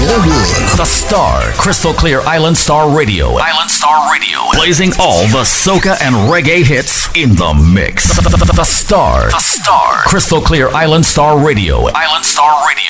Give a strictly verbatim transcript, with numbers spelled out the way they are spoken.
your world. The Star, Crystal Clear Island Star Radio. Island Star Radio. Blazing all the soca and reggae hits in the mix. The, the, the, the Star. The Star. Crystal Clear Island Star Radio. Island Star Radio.